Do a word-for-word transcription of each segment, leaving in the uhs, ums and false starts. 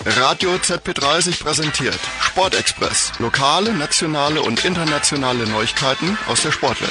Radio Z P dreißig präsentiert Sportexpress. Lokale, nationale und internationale Neuigkeiten aus der Sportwelt.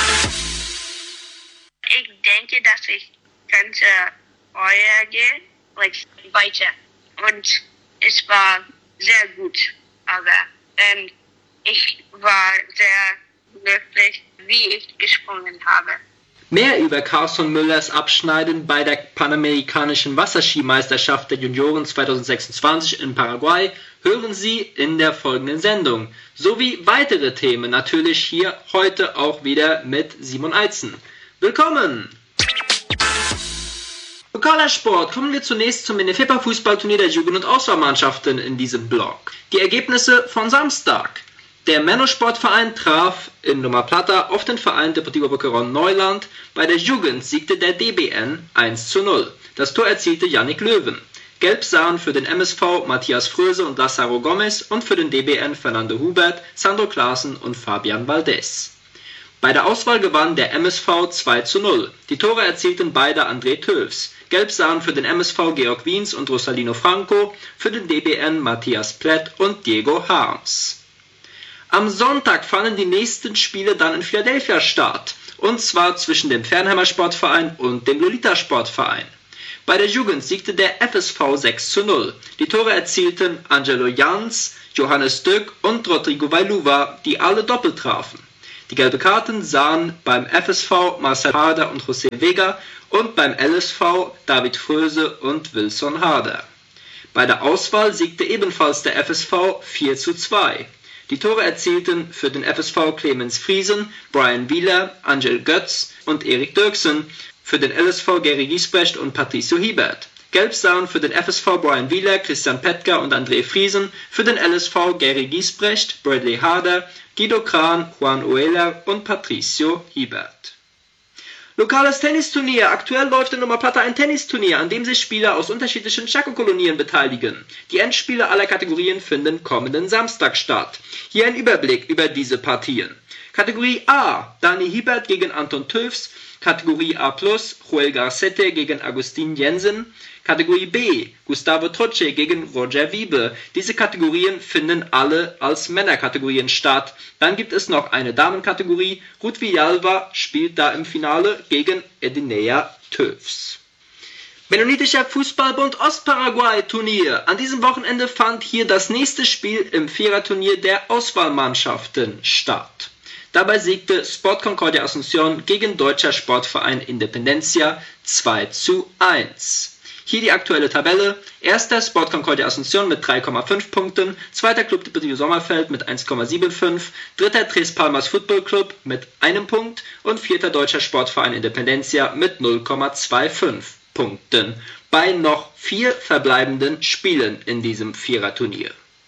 Ich denke, dass ich könnte heuer gehen, like, weiter. Und es war sehr gut. Aber ähm, ich war sehr glücklich, wie ich gesprungen habe. Mehr über Carson Müllers Abschneiden bei der Panamerikanischen Wasserskimeisterschaft der Junioren zweitausendsechsundzwanzig in Paraguay hören Sie in der folgenden Sendung. Sowie weitere Themen natürlich hier heute auch wieder mit Simon Eitzen. Willkommen! Lokaler Sport. Kommen wir zunächst zum Minifepa-Fußballturnier der Jugend- und Auswahlmannschaften in diesem Blog. Die Ergebnisse von Samstag. Der Männersportverein traf in Loma Plata auf den Verein Deportivo Boquerón Neuland. Bei der Jugend siegte der D B N eins zu null. Das Tor erzielte Yannick Löwen. Gelb sahen für den M S V Matthias Fröse und Lazaro Gomez und für den D B N Fernando Hubert, Sandro Klaassen und Fabian Valdés. Bei der Auswahl gewann der M S V zwei zu null. Die Tore erzielten beide André Tövs. Gelb sahen für den M S V Georg Wiens und Rosalino Franco, für den D B N Matthias Plett und Diego Harms. Am Sonntag fanden die nächsten Spiele dann in Philadelphia statt, und zwar zwischen dem Fernheimer Sportverein und dem Lolita Sportverein. Bei der Jugend siegte der F S V sechs zu null. Die Tore erzielten Angelo Jans, Johannes Döck und Rodrigo Vailuva, die alle doppelt trafen. Die gelbe Karten sahen beim F S V Marcel Harder und José Vega und beim L S V David Fröse und Wilson Harder. Bei der Auswahl siegte ebenfalls der F S V vier zu zwei. Die Tore erzielten für den F S V Clemens Friesen, Brian Wieler, Angel Götz und Erik Dirksen, für den L S V Gary Giesbrecht und Patricio Hiebert. Gelb sahen für den F S V Brian Wieler, Christian Petka und André Friesen, für den L S V Gary Giesbrecht, Bradley Harder, Guido Kran, Juan Oehler und Patricio Hiebert. Lokales Tennisturnier. Aktuell läuft in Loma Plata ein Tennisturnier, an dem sich Spieler aus unterschiedlichen Chaco-Kolonien beteiligen. Die Endspiele aller Kategorien finden kommenden Samstag statt. Hier ein Überblick über diese Partien. Kategorie A, Dani Hiebert gegen Anton Tövs. Kategorie A plus, Joel Garcete gegen Agustin Jensen. Kategorie B, Gustavo Troche gegen Roger Wiebe. Diese Kategorien finden alle als Männerkategorien statt. Dann gibt es noch eine Damenkategorie. Ruth Villalba spielt da im Finale gegen Edinea Tövs. Mennonitischer Fußballbund Ostparaguay-Turnier. An diesem Wochenende fand hier das nächste Spiel im Viererturnier der Auswahlmannschaften statt. Dabei siegte Sport Concordia Asunción gegen Deutscher Sportverein Independencia zwei zu eins. Hier die aktuelle Tabelle. Erster Sport Concordia Asunción mit drei Komma fünf Punkten, zweiter Club Deportivo Sommerfeld mit eins Komma fünfundsiebzig, dritter Tres Palmas Football Club mit einem Punkt und vierter Deutscher Sportverein Independencia mit null Komma fünfundzwanzig Punkten bei noch vier verbleibenden Spielen in diesem Viererturnier.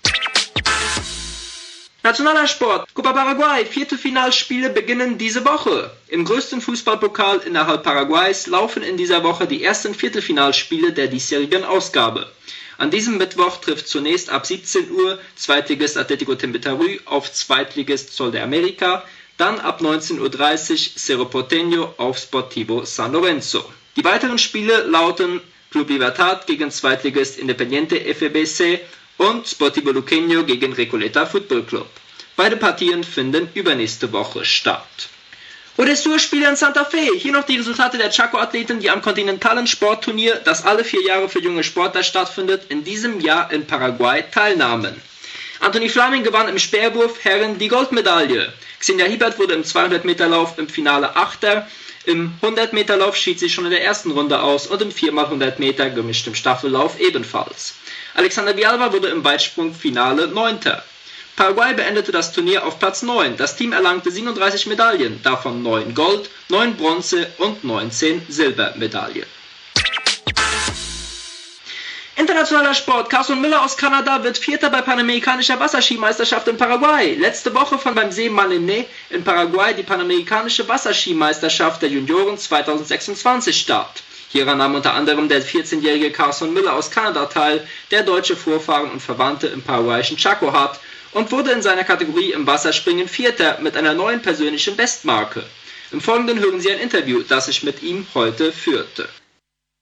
Nationaler Sport. Copa Paraguay. Vierte Finalspiele beginnen diese Woche. Im größten Fußballpokal innerhalb Paraguays laufen in dieser Woche die ersten Viertelfinalspiele der diesjährigen Ausgabe. An diesem Mittwoch trifft zunächst ab siebzehn Uhr Zweitligist Atlético Timbetarü auf Zweitligist Sol de América, dann ab neunzehn Uhr dreißig Cerro Porteño auf Sportivo San Lorenzo. Die weiteren Spiele lauten Club Libertad gegen Zweitligist Independiente F E B C und Sportivo Luqueño gegen Recoleta Football Club. Beide Partien finden übernächste Woche statt. Odessur-Spiele in Santa Fe. Hier noch die Resultate der Chaco-Athleten, die am kontinentalen Sportturnier, das alle vier Jahre für junge Sportler stattfindet, in diesem Jahr in Paraguay teilnahmen. Anthony Flaming gewann im Speerwurf Herren die Goldmedaille. Xenia Hiebert wurde im zweihundert Meter Lauf im Finale Achter. Im hundert Meter Lauf schied sie schon in der ersten Runde aus und im vier mal hundert Meter gemischtem Staffellauf ebenfalls. Alexander Villalba wurde im Weitsprung-Finale Neunter. Paraguay beendete das Turnier auf Platz neun. Das Team erlangte siebenunddreißig Medaillen, davon neun Gold, neun Bronze und neunzehn Silbermedaillen. Internationaler Sport. Carson Müller aus Kanada wird Vierter bei Panamerikanischer Wasserskimeisterschaft in Paraguay. Letzte Woche fand beim See Maliné in Paraguay die Panamerikanische Wasserskimeisterschaft der Junioren zweitausendsechsundzwanzig statt. Hieran nahm unter anderem der vierzehnjährige Carson Müller aus Kanada teil, der deutsche Vorfahren und Verwandte im paraguayischen Chaco hat, und wurde in seiner Kategorie im Wasserspringen Vierter mit einer neuen persönlichen Bestmarke. Im Folgenden hören Sie ein Interview, das ich mit ihm heute führte.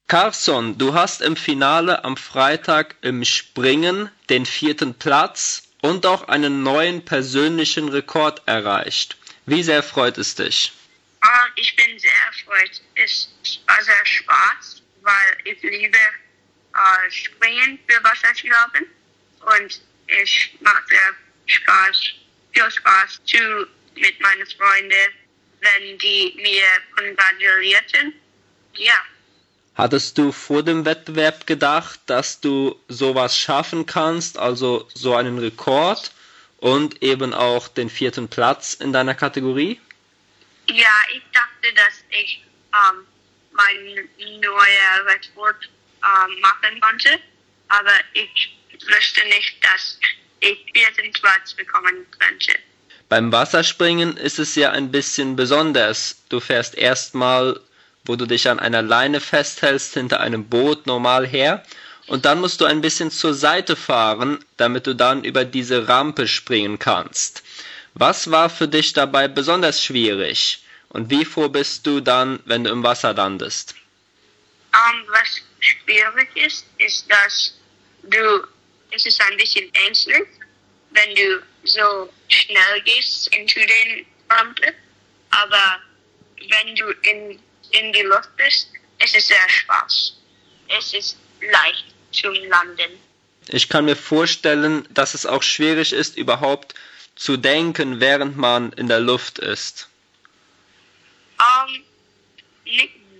Carson, du hast im Finale am Freitag im Springen den vierten Platz und auch einen neuen persönlichen Rekord erreicht. Wie sehr freut es dich? Uh, ich bin sehr erfreut. Es war sehr Spaß, weil ich liebe uh, Springen für Wasserschlaufen und es machte Spaß, viel Spaß zu mit meinen Freunden, wenn die mir kongratulierten. Ja. Hattest du vor dem Wettbewerb gedacht, dass du sowas schaffen kannst, also so einen Rekord und eben auch den vierten Platz in deiner Kategorie? Ja, ich dachte, dass ich ähm, mein neuer Rekord ähm, machen konnte, aber ich wusste nicht, dass ich vierten Platz bekommen könnte. Beim Wasserspringen ist es ja ein bisschen besonders. Du fährst erstmal, wo du dich an einer Leine festhältst, hinter einem Boot normal her und dann musst du ein bisschen zur Seite fahren, damit du dann über diese Rampe springen kannst. Was war für dich dabei besonders schwierig und wie froh bist du dann, wenn du im Wasser landest? Um, was schwierig ist, ist, dass du, es ist ein bisschen ängstlich, wenn du so schnell gehst into den Rampe, aber wenn du in, in die Luft bist, es ist sehr Spaß. Es ist leicht zum Landen. Ich kann mir vorstellen, dass es auch schwierig ist, überhaupt zu denken, während man in der Luft ist. Um, nicht